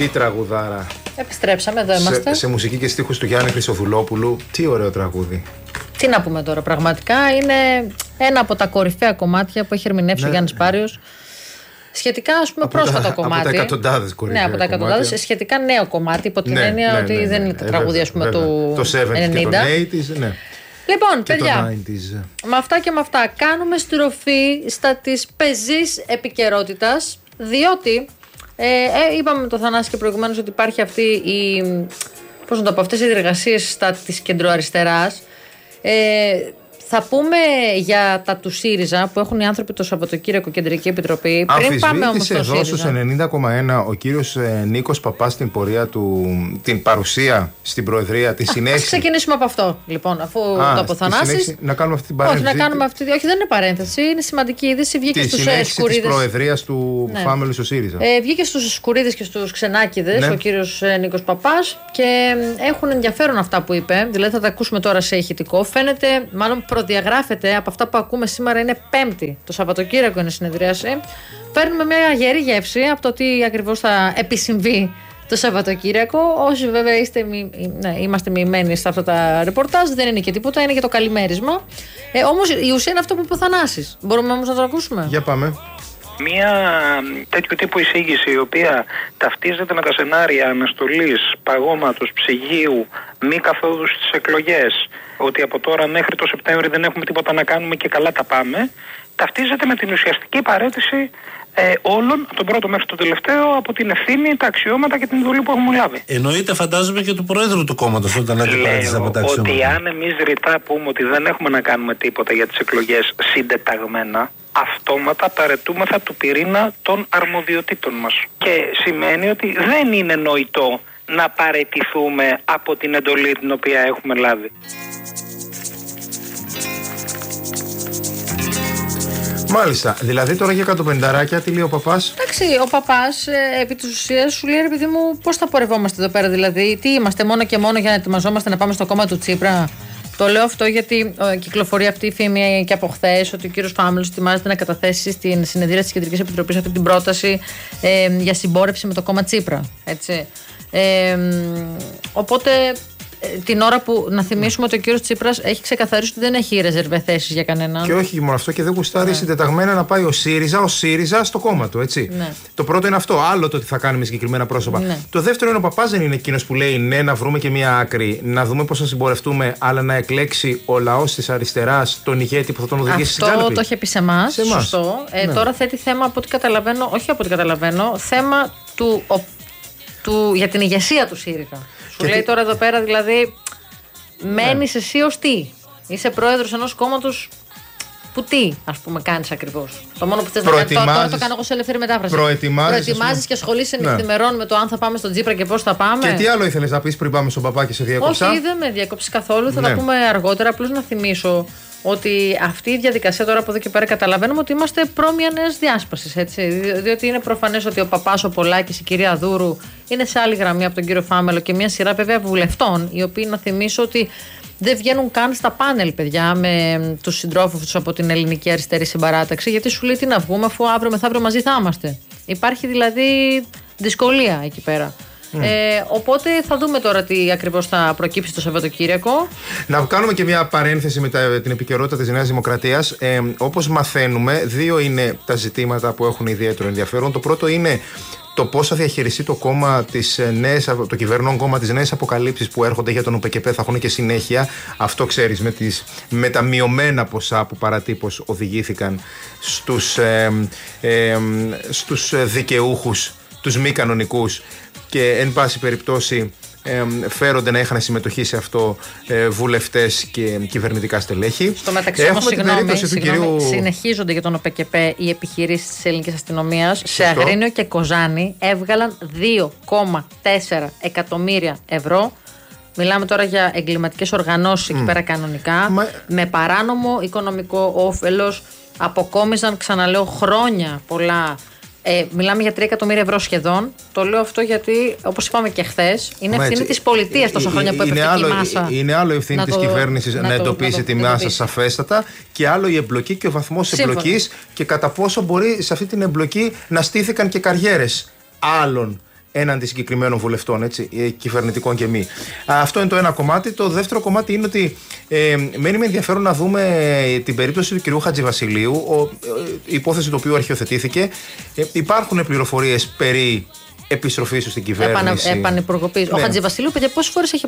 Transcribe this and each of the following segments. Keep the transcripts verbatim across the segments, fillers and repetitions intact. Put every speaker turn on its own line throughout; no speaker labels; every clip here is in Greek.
Τι τραγουδάρα.
Επιστρέψαμε, εδώ είμαστε.
Σε, σε μουσική και στίχους του Γιάννη Χρυσοδουλόπουλου. Τι ωραίο τραγούδι.
Τι να πούμε τώρα, πραγματικά είναι ένα από τα κορυφαία κομμάτια που έχει ερμηνεύσει ναι. ο Γιάννης Πάριος. Σχετικά, ας πούμε, από πρόσφατο τα, κομμάτι.
Από τα εκατοντάδες κορυφαία.
Ναι, από τα εκατοντάδες. Σχετικά νέο κομμάτι, υπό την ναι, έννοια ναι, ότι ναι, ναι, δεν είναι τα τραγούδια, ας πούμε, του
το εβδομήντα και το ογδόντα, ναι.
Λοιπόν, και παιδιά, με αυτά και με αυτά κάνουμε στροφή στα της πεζής επικαιρότητας, διότι ε, ε, είπαμε με τον Θανάση και προηγουμένως ότι υπάρχει αυτή η, πώς να το πω, αυτές οι διεργασίες στα της κεντροαριστεράς. Ε, Θα πούμε για τα του ΣΥΡΙΖΑ που έχουν οι άνθρωποι το Σαββατοκύριακο Κεντρική Επιτροπή. Πριν πάμε όμως στο
εδώ στους ενενήντα κόμμα ένα ο κύριος ε, Νίκος Παπάς στην πορεία του, την παρουσία στην Προεδρία, τη συνέχεια. Ας
ξεκινήσουμε από αυτό λοιπόν, αφού Α, το αποθανάσεις.
Να κάνουμε αυτή την παρένθεση.
Όχι, να κάνουμε αυτή. Όχι, δεν είναι παρένθεση, είναι σημαντική είδηση. Βγήκε στους σκουρίδες.
Τη συνέχιση της Προεδρίας του ναι. Φάμελου στο ΣΥΡΙΖΑ.
Ε, βγήκε στους σκουρίδες και στους ξενάκηδες ναι. ο κύριος ε, Νίκος Παπάς και έχουν ενδιαφέρον αυτά που είπε. Δηλαδή θα τα ακούσουμε τώρα σε ηχητικό. Φαίνεται, μάλλον προδιαγράφεται από αυτά που ακούμε σήμερα. Είναι Πέμπτη, το Σαββατοκύριακο είναι συνεδρίαση. Παίρνουμε μια γερή γεύση από το τι ακριβώς θα επισυμβεί το Σαββατοκύριακο. Όσοι βέβαια είστε, ναι, είμαστε μοιημένοι σε αυτά τα ρεπορτάζ, δεν είναι και τίποτα, είναι για το καλημέρισμα. Ε, όμως η ουσία είναι αυτό που είπε ο Θανάσης. Μπορούμε όμως να το ακούσουμε.
Για πάμε.
Μία τέτοιου τύπου εισήγηση η οποία ταυτίζεται με τα σενάρια αναστολής, παγώματος, ψυγείου, μη καθόδου στις εκλογές, ότι από τώρα μέχρι το Σεπτέμβρη δεν έχουμε τίποτα να κάνουμε και καλά τα πάμε, ταυτίζεται με την ουσιαστική παραίτηση ε, όλων, από τον πρώτο μέχρι τον τελευταίο, από την ευθύνη, τα αξιώματα και την εντολή που έχουμε λάβει.
Εννοείται, φαντάζομαι, και του Προέδρου του κόμματος όταν λέτε παρέτηση από τα αξιώματα.
Ότι αν εμείς ρητά πούμε ότι δεν έχουμε να κάνουμε τίποτα για τις εκλογές συντεταγμένα, αυτόματα παρετούμεθα του πυρήνα των αρμοδιοτήτων μας. Και σημαίνει ότι δεν είναι νοητό να παραιτηθούμε από την εντολή την οποία έχουμε λάβει.
Μάλιστα. Δηλαδή τώρα για εκατοπενταράκια τι λέει ο Παπάς.
Εντάξει, ο Παπάς ε, επί της ουσίας σου λέει, ρε παιδί μου, πώς θα πορευόμαστε εδώ πέρα, δηλαδή, τι είμαστε μόνο και μόνο για να ετοιμαζόμαστε να πάμε στο κόμμα του Τσίπρα. Το λέω αυτό γιατί ε, κυκλοφορεί αυτή η φήμη και από χθες ότι ο κύριος Φάμελος ετοιμάζεται να καταθέσει στην συνεδρία της Κεντρικής Επιτροπής αυτή την πρόταση ε, για συμπόρευση με το κόμμα Τσίπρα. Έτσι. Ε, οπότε την ώρα που να θυμίσουμε ότι ο κύριος Τσίπρας έχει ξεκαθαρίσει ότι δεν έχει ρεζερβέ θέσεις για κανέναν.
Και όχι μόνο αυτό, και δεν γουστάρει ναι. συντεταγμένα να πάει ο ΣΥΡΙΖΑ, ο ΣΥΡΙΖΑ στο κόμμα του, έτσι.
Ναι.
Το πρώτο είναι αυτό. Άλλο το τι θα κάνουμε συγκεκριμένα πρόσωπα. Ναι. Το δεύτερο είναι ο Παπάς δεν είναι εκείνος που λέει ναι, να βρούμε και μία άκρη, να δούμε πώς θα συμπορευτούμε, αλλά να εκλέξει ο λαός της αριστεράς τον ηγέτη που θα τον οδηγήσει στην κάλπη.
Αυτό το είχε πει σε εμάς. Σωστό. Ε, ναι. Τώρα θέτει θέμα από ό,τι καταλαβαίνω, όχι από ό,τι καταλαβαίνω, θέμα του, ο, του, για την ηγεσία του ΣΥΡΙΖΑ. Σου λέει τι... τώρα εδώ πέρα δηλαδή. Μένεις ναι. εσύ ως τι. Είσαι πρόεδρος ενός κόμματος που τι, ας πούμε, κάνεις ακριβώς. Το μόνο που θες να κάνεις. Τώρα το κάνω εγώ σε ελεύθερη μετάφραση.
Προετοιμάζεις,
Προετοιμάζεις και ασχολείσαι ναι. νυχθημερών με το αν θα πάμε στον Τσίπρα και πώς θα πάμε.
Και τι άλλο ήθελες να πεις πριν πάμε στον Παπά και σε διέκοψα.
Όχι, δεν με διέκοψες καθόλου. Θα ναι. τα πούμε αργότερα. Απλώς να θυμίσω ότι αυτή η διαδικασία τώρα από εδώ και πέρα καταλαβαίνουμε ότι είμαστε προ-μια νέας διάσπασης. Έτσι. Διότι είναι προφανές ότι ο Παπάς, ο Πολάκης, η κυρία Δούρου είναι σε άλλη γραμμή από τον κύριο Φάμελο και μια σειρά βέβαια βουλευτών, οι οποίοι να θυμίσω ότι δεν βγαίνουν καν στα πάνελ, παιδιά, με τους συντρόφους τους από την ελληνική αριστερή συμπαράταξη, γιατί σου λέει τι να βγούμε, αφού αύριο μεθαύριο μαζί θα είμαστε. Υπάρχει δηλαδή δυσκολία εκεί πέρα. Mm. Ε, οπότε θα δούμε τώρα τι ακριβώς θα προκύψει το Σαββατοκύριακο.
Να κάνουμε και μια παρένθεση με τα, την επικαιρότητα της Νέας Δημοκρατίας. Ε, όπως μαθαίνουμε, δύο είναι τα ζητήματα που έχουν ιδιαίτερο ενδιαφέρον. Το πρώτο είναι το πώς θα διαχειριστεί το κόμμα της νέας, το κυβερνών κόμμα της νέας αποκαλύψεις που έρχονται για τον ΟΠΚΠ, θα έχουν και συνέχεια. Αυτό ξέρεις με, τις, με τα μειωμένα ποσά που παρατύπως οδηγήθηκαν στους, ε, ε, στους δικαιούχους, τους μη κανονικούς, και εν πάση περιπτώσει ε, φέρονται να είχαν συμμετοχή σε αυτό ε, βουλευτές και κυβερνητικά στελέχη.
Στο μεταξύ όμως, συγγνώμη, συγγνώμη, κυρίου... συνεχίζονται για τον ΟΠΚΠ οι επιχειρήσεις της ελληνικής αστυνομίας. Σε Αγρίνιο και Κοζάνη έβγαλαν δύο κόμμα τέσσερα εκατομμύρια ευρώ. Μιλάμε τώρα για εγκληματικές οργανώσεις mm. εκεί πέρα κανονικά. Μα... με παράνομο οικονομικό όφελος. Αποκόμιζαν, ξαναλέω, χρόνια πολλά. Ε, μιλάμε για τρία εκατομμύρια ευρώ σχεδόν. Το λέω αυτό γιατί, όπως είπαμε και χθες, είναι ευθύνη της πολιτείας τόσα χρόνια που έπρεπε η μάσα.
Είναι άλλο η ευθύνη της κυβέρνησης να, να εντοπίσει τη μάσα σαφέστατα, και άλλο η εμπλοκή και ο βαθμός εμπλοκής και κατά πόσο μπορεί σε αυτή την εμπλοκή να στήθηκαν και καριέρες άλλων έναντι συγκεκριμένων βουλευτών, έτσι, κυβερνητικών και μη. Αυτό είναι το ένα κομμάτι. Το δεύτερο κομμάτι είναι ότι ε, μένει με ενδιαφέρον να δούμε την περίπτωση του κυρίου Χατζηβασιλείου, ο, η υπόθεση του οποίου αρχιοθετήθηκε. Ε, υπάρχουν πληροφορίες περί επιστροφής του στην κυβέρνηση.
Επανυπουργοποίηση. Ναι. Ο Χατζηβασιλείου, παιδιά, πόσες φορές έχει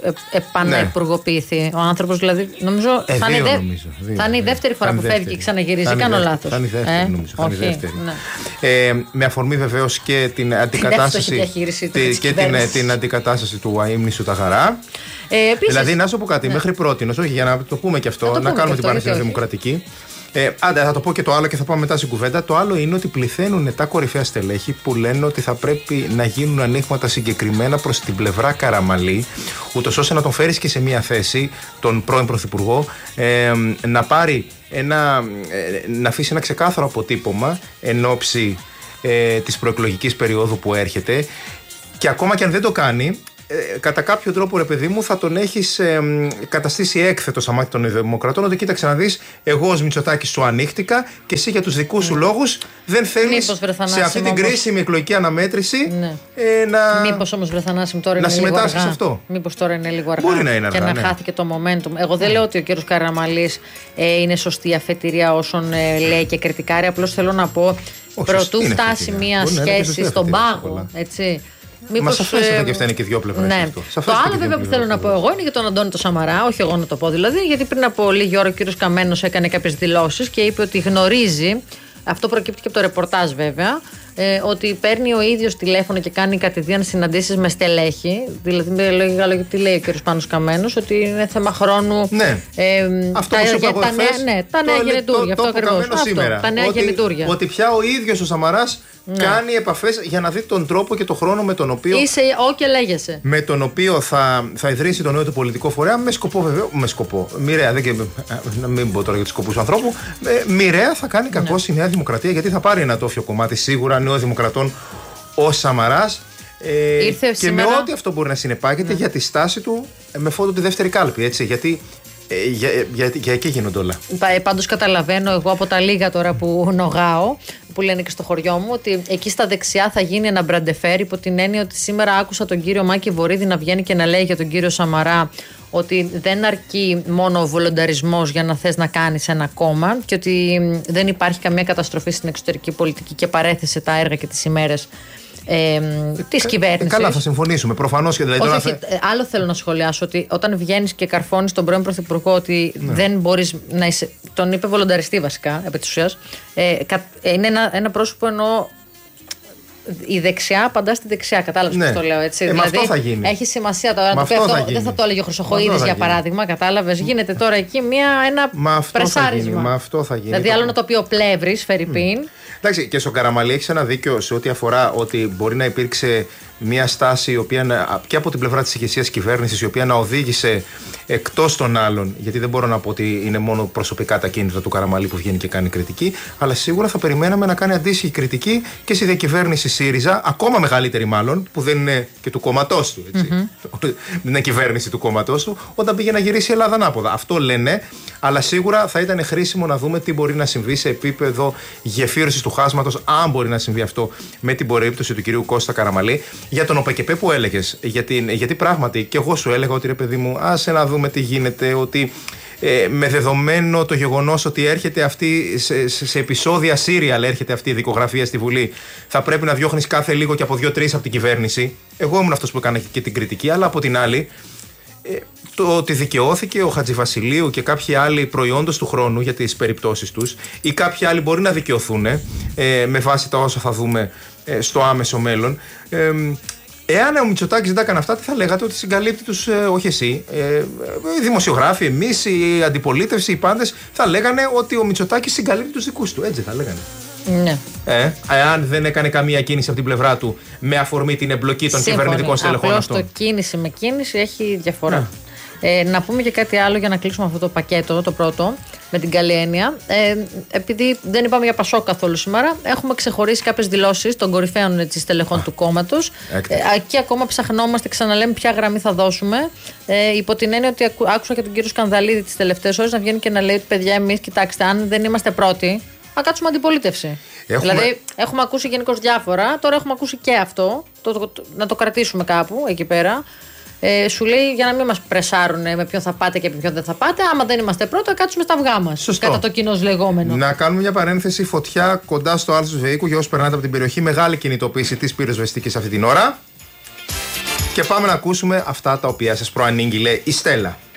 επανυπουργοποιηθεί ναι. ο άνθρωπος, δηλαδή. Νομίζω
ε,
θα, είναι
δύο,
δε...
νομίζω, δύο,
θα είναι η δεύτερη φορά που δεύτερη. φεύγει και ξαναγυρίζει. Κάνω λάθος.
Θα είναι η δεύτερη,
ε?
νομίζω. Θα είναι
Όχι.
η δεύτερη.
Ναι.
Ε, με αφορμή βεβαίως και την αντικατάσταση,
τη,
και την, την αντικατάσταση του αείμνησου Ταγαρά.
Ε, επίσης,
δηλαδή, να σου πω κάτι, ναι. μέχρι πρότινος, όχι για να το πούμε και αυτό, να, να κάνουμε την Πανεπιστήμια Δημοκρατική. Ε, άντε, θα το πω και το άλλο και θα πάμε μετά στην κουβέντα. Το άλλο είναι ότι πληθαίνουν τα κορυφαία στελέχη που λένε ότι θα πρέπει να γίνουν ανοίγματα συγκεκριμένα προς την πλευρά Καραμαλή, ούτως ώστε να τον φέρεις και σε μια θέση, τον πρώην Πρωθυπουργό, ε, να πάρει ένα, ε, να αφήσει ένα ξεκάθαρο αποτύπωμα εν ώψη ε, της προεκλογικής περίοδου που έρχεται. Και ακόμα και αν δεν το κάνει, Ε, κατά κάποιο τρόπο, ρε παιδί μου, θα τον έχεις ε, καταστήσει έκθετο στα μάτια των Δημοκρατών ότι κοίταξε να δεις, εγώ ως Μητσοτάκης σου ανοίχτηκα και εσύ για τους δικούς σου mm. λόγους δεν θέλεις σε αυτή την κρίσιμη εκλογική αναμέτρηση
ναι.
ε, να.
Μήπως όμως, βρε Θανάση, τώρα
να
είναι λίγο αργά.
Σε αυτό.
Μήπως τώρα είναι λίγο αργά.
Μπορεί να είναι αργά,
και να
ναι.
χάθηκε το momentum. Εγώ δεν mm. λέω ότι ο κύριος Καραμαλής ε, είναι σωστή αφετηρία όσων ε, λέει και κριτικάρει. Απλώς θέλω να πω, προτού φτάσει μια σχέση στον πάγο, έτσι.
Μήπως, μα σαφέστατα ε, και αυτά είναι και δυο πλευρές.
Ναι. Το άλλο βέβαια που θέλω να πω εγώ είναι για τον Αντώνη το Σαμαρά, όχι εγώ να το πω δηλαδή, γιατί πριν από λίγη ώρα ο κύριος Καμένος έκανε κάποιες δηλώσεις και είπε ότι γνωρίζει, αυτό προκύπτει και από το ρεπορτάζ βέβαια, ε, ότι παίρνει ο ίδιος τηλέφωνο και κάνει κατηδίαν συναντήσεις με στελέχη. Δηλαδή, με λόγια λόγια, τι λέει ο κύριος Πάνος Καμένος, ότι είναι θέμα χρόνου.
Ναι. Ε, αυτό τα, που σου είπα
τα, νέα, ναι, τα νέα γεννητούρια. Αυτό ακριβώς.
Τα νέα γεννητούρια. Ότι πια ο ίδιος ο Σαμαράς ναι. κάνει επαφές για να δει τον τρόπο και τον χρόνο με τον οποίο.
Είσαι ο και λέγεσαι.
Με τον οποίο θα, θα ιδρύσει το νέο του πολιτικό φορέα. Με σκοπό βέβαια. Με σκοπό. Μοιραία. Δεν και, να μην πω τώρα για τους σκοπούς του ανθρώπου. Ε, μοιραία θα κάνει κακό ναι. η Νέα Δημοκρατία, γιατί θα πάρει ένα τόφιο κομμάτι σίγουρα Νέο Δημοκρατών ο Σαμαράς. Ε, και σήμερα με ό,τι αυτό μπορεί να συνεπάγεται ναι. για τη στάση του με φόντο τη δεύτερη κάλπη. Έτσι, γιατί ε, για, για, για εκεί γίνονται όλα.
Πάντως καταλαβαίνω εγώ από τα λίγα τώρα που νογάω, που λένε και στο χωριό μου, ότι εκεί στα δεξιά θα γίνει ένα μπραντεφέρ, υπό την έννοια ότι σήμερα άκουσα τον κύριο Μάκη Βορίδη να βγαίνει και να λέει για τον κύριο Σαμαρά ότι δεν αρκεί μόνο ο βολονταρισμός για να θες να κάνεις ένα κόμμα και ότι δεν υπάρχει καμία καταστροφή στην εξωτερική πολιτική και παρέθεσε τα έργα και τις ημέρες Ε, τη κυβέρνηση.
Καλά, θα συμφωνήσουμε. Προφανώς και δηλαδή.
Όχι, όχι, θα... Άλλο θέλω να σχολιάσω, ότι όταν βγαίνεις και καρφώνεις τον πρώην Πρωθυπουργό ότι ναι. δεν μπορείς να είσαι. Τον είπε βολονταριστή βασικά, επί της ουσίας. Ε, είναι ένα, ένα πρόσωπο ενώ η δεξιά απαντά στη δεξιά. Κατάλαβες ναι. πώς το λέω έτσι.
Ε,
δηλαδή
αυτό θα γίνει.
Έχει σημασία τώρα. Το αυτό, θα δεν θα το έλεγε ο Χρυσοχοΐδης για παράδειγμα. Κατάλαβες. Γίνεται τώρα εκεί μια, ένα πρεσάρισμα.
Μα αυτό θα γίνει.
Δηλαδή, άλλο να το πει ο Πλεύρης, Φερρυπίν. Mm.
Εντάξει, και στον Καραμαλή έχει ένα δίκιο σε ό,τι αφορά ότι μπορεί να υπήρξε μια στάση η οποία να, και από την πλευρά της ηγεσίας κυβέρνησης, η οποία να οδήγησε εκτός των άλλων, γιατί δεν μπορώ να πω ότι είναι μόνο προσωπικά τα κίνητρα του Καραμαλή που βγαίνει και κάνει κριτική, αλλά σίγουρα θα περιμέναμε να κάνει αντίστοιχη κριτική και στη διακυβέρνηση ΣΥΡΙΖΑ, ακόμα μεγαλύτερη μάλλον, που δεν είναι και του κόμματός του, έτσι. Mm-hmm. Δεν είναι κυβέρνηση του κόμματός του, όταν πήγε να γυρίσει η Ελλάδα ανάποδα. Αυτό λένε, αλλά σίγουρα θα ήταν χρήσιμο να δούμε τι μπορεί να συμβεί σε επίπεδο γεφύρωσης του χάσματος, αν μπορεί να συμβεί αυτό με την περίπτωση του κυρίου Κώστα Καραμαλή. Για τον ΟΠΕΚΕΠΕ που έλεγες, γιατί, γιατί πράγματι και εγώ σου έλεγα ότι ρε παιδί μου, άσε να δούμε τι γίνεται, ότι ε, με δεδομένο το γεγονός ότι έρχεται αυτή σε, σε, σε επεισόδια serial έρχεται αυτή η δικογραφία στη Βουλή, θα πρέπει να διώχνεις κάθε λίγο και από δύο-τρεις από την κυβέρνηση. Εγώ ήμουν αυτός που έκανα και την κριτική, αλλά από την άλλη, ε, το ότι δικαιώθηκε ο Χατζηβασιλείου και κάποιοι άλλοι προϊόντος του χρόνου για τις περιπτώσεις τους, ή κάποιοι άλλοι μπορεί να δικαιωθούν ε, με βάση τα όσα θα δούμε ε, στο άμεσο μέλλον. Ε, Εάν ο Μητσοτάκης δεν τα έκανε αυτά, τι θα λέγατε? Ότι συγκαλύπτει τους, ε, όχι εσύ, ε, οι δημοσιογράφοι, εμείς, η αντιπολίτευση, οι πάντες, θα λέγανε ότι ο Μητσοτάκης συγκαλύπτει τους δικούς του. Έτσι θα λέγανε.
Ναι.
Ε, εάν δεν έκανε καμία κίνηση από την πλευρά του με αφορμή την εμπλοκή των Σύμφωνη. κυβερνητικών στελεχών
Απλώς
αυτών.
Το κίνηση με κίνηση έχει διαφορά. Ναι. Ε, να πούμε και κάτι άλλο για να κλείσουμε αυτό το πακέτο, το πρώτο, με την καλή έννοια. Ε, επειδή δεν είπαμε για Πασόκ καθόλου σήμερα, έχουμε ξεχωρίσει κάποιες δηλώσεις των κορυφαίων έτσι, στελεχών Α, του κόμματος. Ε, και ακόμα ψαχνόμαστε, ξαναλέμε ποια γραμμή θα δώσουμε. Ε, υπό την έννοια ότι άκουσα και τον κύριο Σκανδαλίδη τις τελευταίες ώρες να βγαίνει και να λέει ότι παιδιά, εμείς, κοιτάξτε, αν δεν είμαστε πρώτοι, να κάτσουμε αντιπολίτευση. Έχουμε... Δηλαδή, έχουμε ακούσει γενικώς διάφορα, τώρα έχουμε ακούσει και αυτό. Το, το, το, να το κρατήσουμε κάπου εκεί πέρα. Ε, σου λέει για να μην μας πρεσάρουν με ποιον θα πάτε και με ποιον δεν θα πάτε. Άμα δεν είμαστε πρώτα, κάτσουμε στα αυγά μας.
Σωστό.
Κατά το κοινώς λεγόμενο.
Να κάνουμε μια παρένθεση. Φωτιά κοντά στο Άλσος Βεϊκού για όσους περνάτε από την περιοχή. Μεγάλη κινητοποίηση της πυροσβεστικής αυτή την ώρα. Και πάμε να ακούσουμε αυτά τα οποία σας προανήγγειλε η Στέλλα.